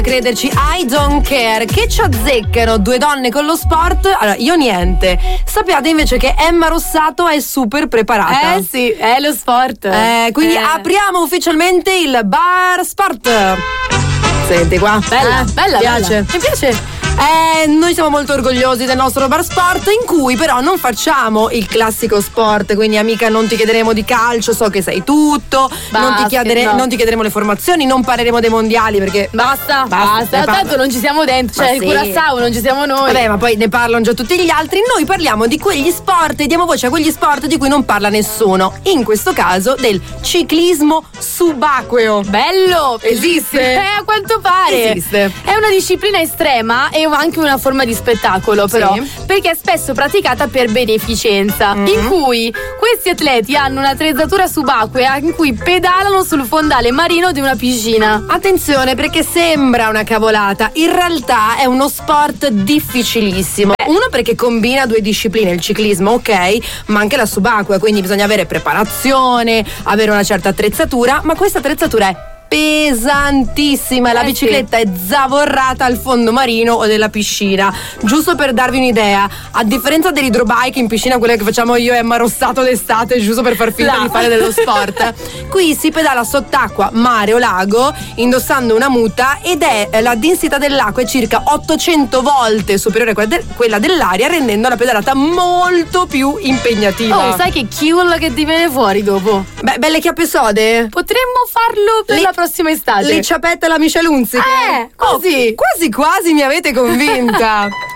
Crederci, I don't care. Che ci azzeccano due donne con lo sport? Allora, io niente. Sappiate invece che Emma Rossato è super preparata. Sì, è lo sport. Quindi apriamo ufficialmente il Bar Sport. Senti qua. Bella, piace? Mi piace. Noi siamo molto orgogliosi del nostro Bar Sport, in cui però non facciamo il classico sport. Quindi, amica, non ti chiederemo di calcio, so che sai tutto. Non ti chiederemo le formazioni, non parleremo dei mondiali perché Basta. Tanto non ci siamo dentro. Cioè, il Curaçao non ci siamo noi. Vabbè, ma poi ne parlano già tutti gli altri. Noi parliamo di quegli sport e diamo voce a quegli sport di cui non parla nessuno. In questo caso del ciclismo subacqueo. Bello! Esiste? A quanto pare. Esiste. È una disciplina estrema e anche una forma di spettacolo, però, perché è spesso praticata per beneficenza, in cui questi atleti hanno un'attrezzatura subacquea in cui pedalano sul fondale marino di una piscina. Attenzione, perché sembra una cavolata, in realtà è uno sport difficilissimo. Uno, perché combina due discipline, il ciclismo, ok, ma anche la subacquea, quindi bisogna avere preparazione, avere una certa attrezzatura, ma questa attrezzatura è pesantissima, la bicicletta è zavorrata al fondo marino o della piscina. Giusto per darvi un'idea, a differenza dell'hydrobike in piscina, quella che facciamo io e Emma Rossato d'estate, giusto per far finta di fare dello sport, qui si pedala sott'acqua, mare o lago, indossando una muta, ed la densità dell'acqua è circa 800 volte superiore a quella dell'aria, rendendo la pedalata molto più impegnativa. Oh, sai che kill che ti viene fuori dopo? Beh, belle chiappe sode? Potremmo farlo per la prossima estate. Le ciappette alla Michel Hunziker. Così. Quasi mi avete convinta.